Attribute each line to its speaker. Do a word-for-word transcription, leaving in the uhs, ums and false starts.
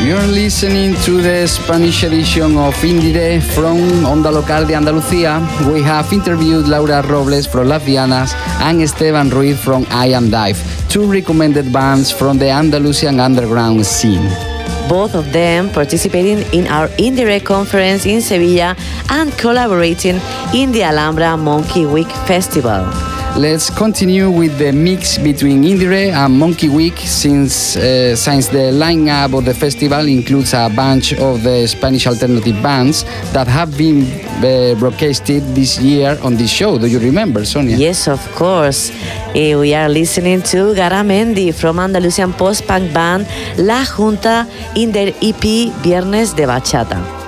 Speaker 1: You're listening to the Spanish edition of Indire from Onda Local de Andalucía. We have interviewed Laura Robles from Las Vianas and Esteban Ruiz from I Am Dive, two recommended bands from the Andalusian underground scene.
Speaker 2: Both of them participating in our Indire conference in Sevilla and collaborating in the Alhambra Monkey Week Festival.
Speaker 1: Let's continue with the mix between Indire and Monkey Week, since uh, since the lineup of the festival includes a bunch of the Spanish alternative bands that have been uh, broadcasted this year on this show. Do you remember, Sonia?
Speaker 2: Yes, of course. Uh, we are listening to Garamendi from Andalusian post-punk band La Junta in their E P Viernes de Bachata.